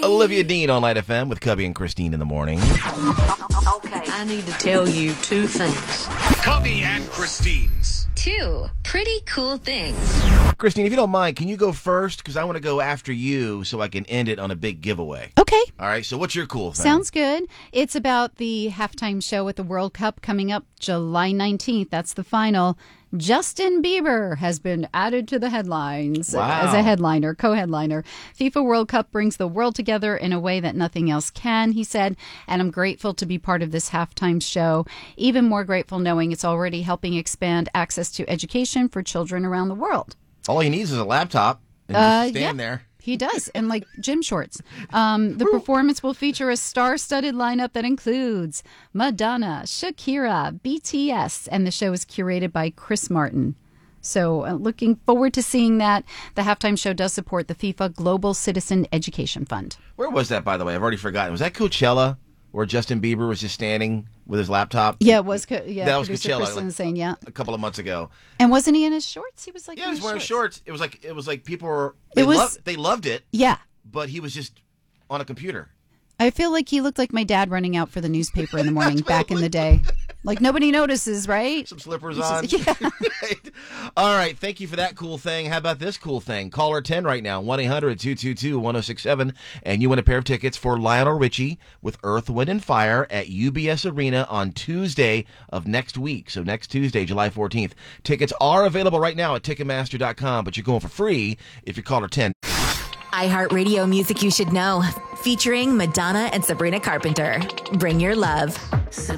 Olivia Dean on Light FM with Cubby and Christine in the morning. Okay, I need to tell you two things. Cubby and Christine's 2 pretty cool things. Christine, if you don't mind, can you go first? Because I want to go after you so I can end it on a big giveaway. Okay. All right, so what's your cool thing? Sounds good. It's about the halftime show at the World Cup coming up July 19th. That's the final. Justin Bieber has been added to the headlines as a headliner, co-headliner. FIFA World Cup brings the world together in a way that nothing else can, he said, and I'm grateful to be part of this halftime show. Even more grateful knowing it's already helping expand access to education for children around the world. All he needs is a laptop and just stand there. He does, and like gym shorts. The performance will feature a star-studded lineup that includes Madonna, Shakira, BTS, and the show is curated by Chris Martin. So looking forward to seeing that. The halftime show does support the FIFA Global Citizen Education Fund. Where was that, by the way? I've already forgotten. Was that Coachella where Justin Bieber was just standing with his laptop? Yeah, it was. That was producer Coachella. Kristen saying, yeah. A couple of months ago. And wasn't he in his shorts? He was like, yeah, he was wearing shorts. It was like people were. They loved it. Yeah, but he was just on a computer. I feel like he looked like my dad running out for the newspaper in the morning back in the day. Like nobody notices, right? Some slippers on. Yeah. Right. All right. Thank you for that cool thing. How about this cool thing? Caller 10 right now, 1-800-222-1067. And you win a pair of tickets for Lionel Richie with Earth, Wind, and Fire at UBS Arena on Tuesday of next week. So next Tuesday, July 14th. Tickets are available right now at Ticketmaster.com, but you're going for free if you're caller 10. iHeartRadio music you should know. Featuring Madonna and Sabrina Carpenter. Bring your love.